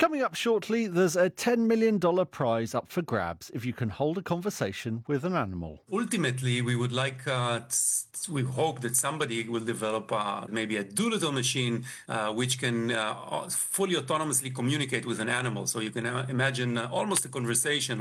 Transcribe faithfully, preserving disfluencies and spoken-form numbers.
Coming up shortly, there's a ten million dollars prize up for grabs if you can hold a conversation with an animal. Ultimately, we would like, uh, t- we hope that somebody will develop uh, maybe a Doolittle machine uh, which can uh, fully autonomously communicate with an animal. So you can uh, imagine uh, almost a conversation